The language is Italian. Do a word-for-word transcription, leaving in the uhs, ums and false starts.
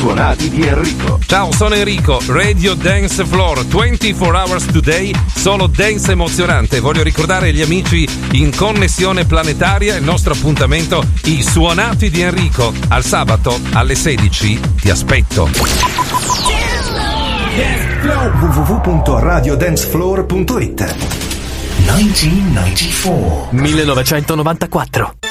suonati di Enrico. Ciao, sono Enrico, Radio Dance Floor, ventiquattro hours today, solo dance emozionante. Voglio ricordare agli amici in connessione planetaria il nostro appuntamento, i suonati di Enrico. Al sabato alle sedici ti aspetto. w w w punto radio dance floor punto it millenovecentonovantaquattro